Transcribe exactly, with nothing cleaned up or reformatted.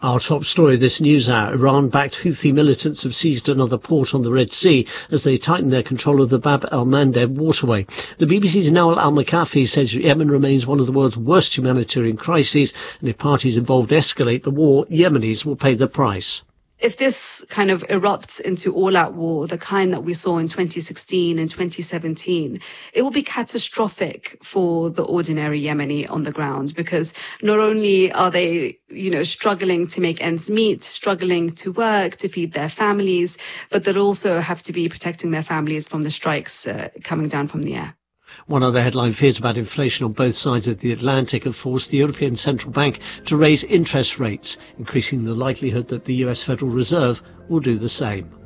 Our top story this news hour: Iran-backed Houthi militants have seized another port on the Red Sea as they tighten their control of the Bab el-Mandeb waterway. The B B C's Nawal al-Makafi says Yemen remains one of the world's worst humanitarian crises, and if parties involved escalate the war, Yemenis will pay the price. If this kind of erupts into all-out war, the kind that we saw in twenty sixteen and twenty seventeen, it will be catastrophic for the ordinary Yemeni on the ground, because not only are they, you know, struggling to make ends meet, struggling to work, to feed their families, but they'll also have to be protecting their families from the strikes uh, coming down from the air. One other headline: fears about inflation on both sides of the Atlantic have forced the European Central Bank to raise interest rates, increasing the likelihood that the U S Federal Reserve will do the same.